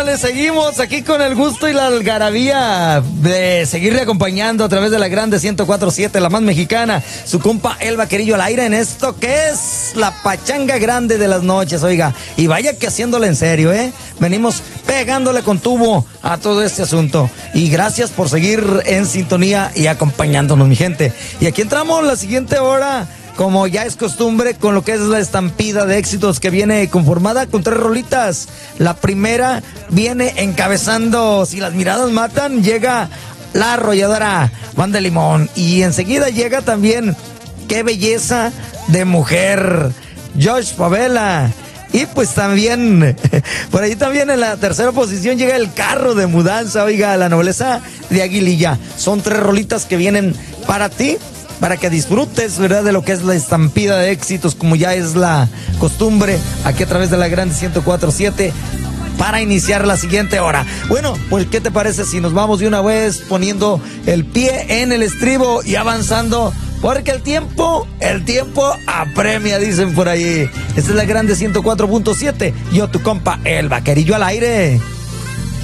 Ándale, seguimos aquí con el gusto y la algarabía de seguirle acompañando a través de la grande 104.7, la más mexicana. Su compa El Vaquerillo al aire en esto que es la pachanga grande de las noches, oiga. Y vaya que haciéndole en serio, venimos pegándole con tubo a todo este asunto. Y gracias por seguir en sintonía y acompañándonos, mi gente. Y aquí entramos la siguiente hora, como ya es costumbre, con lo que es la estampida de éxitos que viene conformada con 3 rolitas. La primera viene encabezando Si las miradas matan, llega la arrolladora Banda Limón. Y enseguida llega también Qué belleza de mujer, Josh Favela. Y pues también, por ahí también en la tercera posición llega El carro de mudanza, oiga, la nobleza de Aguililla. Son 3 rolitas que vienen para ti, para que disfrutes, ¿verdad?, de lo que es la estampida de éxitos, como ya es la costumbre, aquí a través de la grande 104.7, para iniciar la siguiente hora. Bueno, pues, ¿qué te parece si nos vamos de una vez poniendo el pie en el estribo y avanzando? Porque el tiempo apremia, dicen por ahí. Esta es la grande 104.7. Yo, tu compa, El Vaquerillo al aire.